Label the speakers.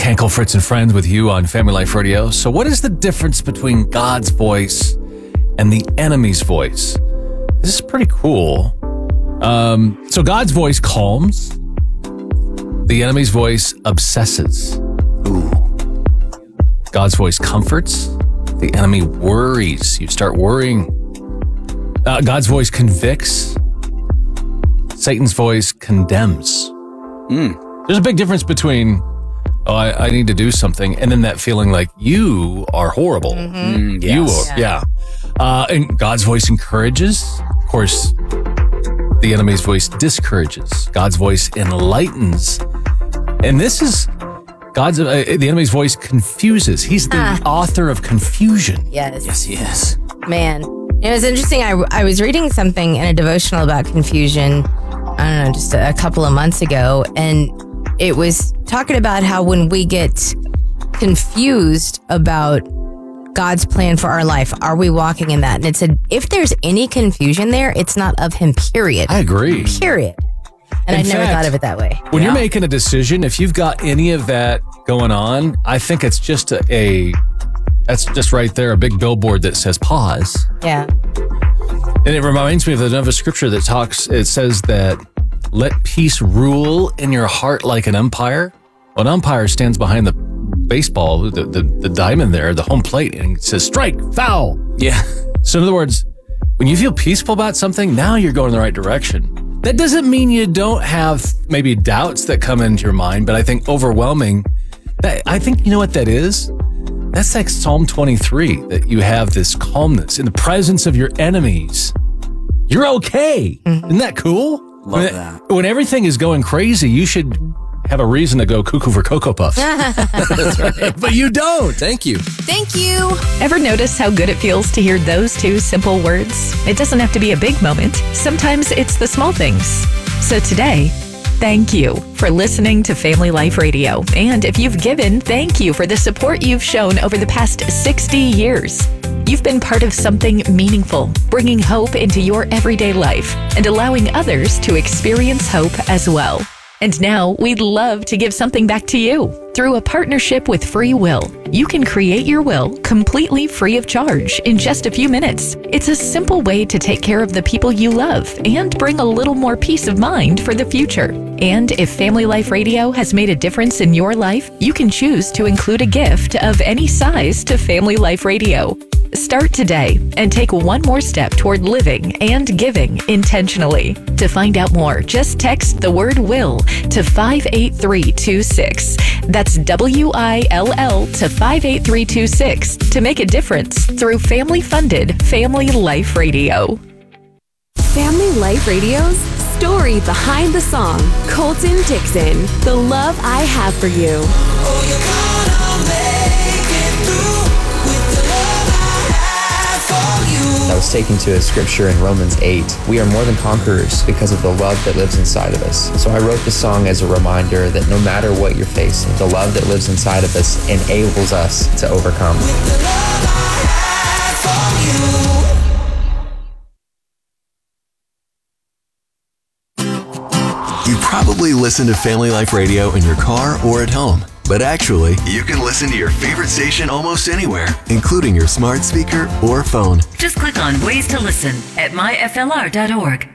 Speaker 1: Hankel, Fritz, and Friends with you on Family Life Radio. So what is the difference between God's voice and the enemy's voice? This is pretty cool. So God's voice calms. The enemy's voice obsesses. Ooh. God's voice comforts. The enemy worries. You start worrying. God's voice convicts. Satan's voice condemns. There's a big difference between, I need to do something, and then that feeling like you are horrible.
Speaker 2: Yes.
Speaker 1: You are, yeah. And God's voice encourages. Of course, the enemy's voice discourages. God's voice enlightens. And this is the enemy's voice confuses. He's the author of confusion.
Speaker 2: Yes.
Speaker 3: Yes, he is.
Speaker 2: Man. It was interesting. I was reading something in a devotional about confusion, I don't know, just a couple of months ago. And it was talking about how when we get confused about God's plan for our life, are we walking in that? And it said, if there's any confusion there, it's not of him, period.
Speaker 1: I agree.
Speaker 2: Period. And I never thought of it that way.
Speaker 1: When you're making a decision, if you've got any of that going on, I think it's just that's just right there, a big billboard that says pause.
Speaker 2: Yeah.
Speaker 1: And it reminds me of another scripture that it says that let peace rule in your heart like an umpire. Well, an umpire stands behind the baseball, the diamond there, the home plate, and it says strike, foul.
Speaker 3: Yeah.
Speaker 1: So in other words, when you feel peaceful about something, now you're going in the right direction. That doesn't mean you don't have maybe doubts that come into your mind, but I think overwhelming, I think you know what that is? That's like Psalm 23, that you have this calmness in the presence of your enemies. You're okay. Isn't that cool?
Speaker 3: Love that.
Speaker 1: When everything is going crazy, you should have a reason to go cuckoo for Cocoa Puffs.
Speaker 3: That's right.
Speaker 1: But you don't.
Speaker 3: Thank you.
Speaker 2: Thank you.
Speaker 4: Ever notice how good it feels to hear those two simple words? It doesn't have to be a big moment. Sometimes it's the small things. So today, thank you for listening to Family Life Radio. And if you've given, thank you for the support you've shown over the past 60 years. You've been part of something meaningful, bringing hope into your everyday life and allowing others to experience hope as well. And now we'd love to give something back to you. Through a partnership with Free Will, you can create your will completely free of charge in just a few minutes. It's a simple way to take care of the people you love and bring a little more peace of mind for the future. And if Family Life Radio has made a difference in your life, you can choose to include a gift of any size to Family Life Radio. Start today and take one more step toward living and giving intentionally. To find out more, just text the word WILL to 58326. That's WILL to 58326 to make a difference through family-funded Family Life Radio.
Speaker 5: Family Life Radio's story behind the song. Colton Dixon, The Love I Have for You.
Speaker 6: Oh, you're gonna make it through with the love I have for you.
Speaker 7: I was taken to a scripture in Romans 8. We are more than conquerors because of the love that lives inside of us. So I wrote this song as a reminder that no matter what you're facing, the love that lives inside of us enables us to overcome.
Speaker 6: With the love I have for you.
Speaker 8: You probably listen to Family Life Radio in your car or at home. But actually, you can listen to your favorite station almost anywhere, including your smart speaker or phone.
Speaker 9: Just click on Ways to Listen at myflr.org.